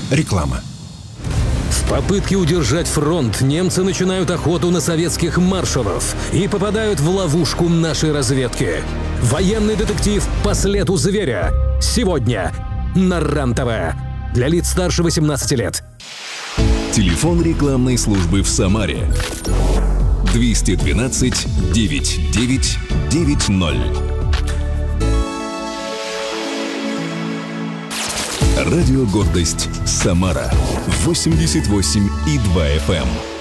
Реклама. В попытке удержать фронт немцы начинают охоту на советских маршалов и попадают в ловушку нашей разведки. Военный детектив «По следу зверя» сегодня на РЕН-ТВ. Для лиц старше 18 лет. Телефон рекламной службы в Самаре. 212 9990. Радио «Гордость» Самара. 88,2 FM.